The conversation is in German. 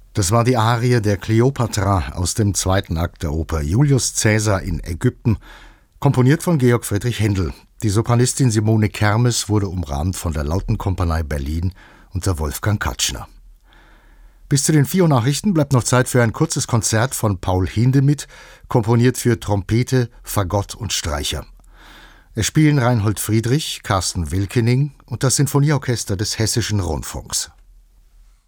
Das war die Arie der Kleopatra aus dem zweiten Akt der Oper Julius Caesar in Ägypten, komponiert von Georg Friedrich Händel. Die Sopranistin Simone Kermes wurde umrahmt von der Lautenkompanie Berlin unter Wolfgang Katschner. Bis zu den 4 Uhr Nachrichten bleibt noch Zeit für ein kurzes Konzert von Paul Hindemith, komponiert für Trompete, Fagott und Streicher. Es spielen Reinhold Friedrich, Carsten Wilkening und das Sinfonieorchester des Hessischen Rundfunks.